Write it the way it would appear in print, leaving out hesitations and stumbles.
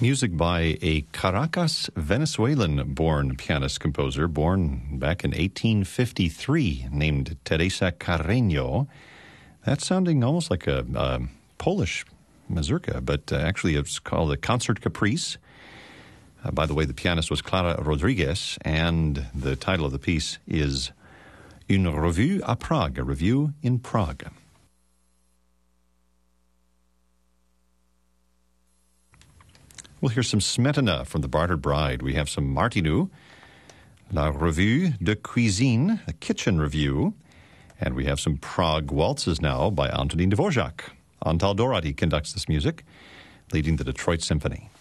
Music by a Caracas, Venezuelan-born pianist-composer born back in 1853, named Teresa Carreño. That's sounding almost like a Polish mazurka, but actually it's called a Concert Caprice. By the way, the pianist was Clara Rodriguez, and the title of the piece is Une Revue à Prague, a review in Prague. We'll hear some Smetana from The Bartered Bride. We have some Martinu, La Revue de Cuisine, a kitchen review. And we have some Prague waltzes now by Antonín Dvořák. Antal Dorady conducts this music, leading the Detroit Symphony.